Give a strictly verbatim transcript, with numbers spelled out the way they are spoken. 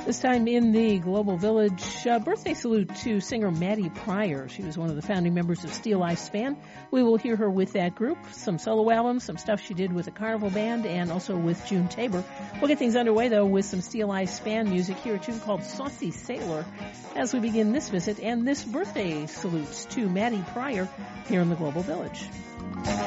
This time in the Global Village, uh, birthday salute to singer Maddie Pryor. She was one of the founding members of Steel Eye Span. We will hear her with that group, some solo albums, some stuff she did with the Carnival Band, and also with June Tabor. We'll get things underway, though, with some Steel Eye Span music. Here, a tune called Saucy Sailor, as we begin this visit and this birthday salute to Maddie Pryor here in the Global Village.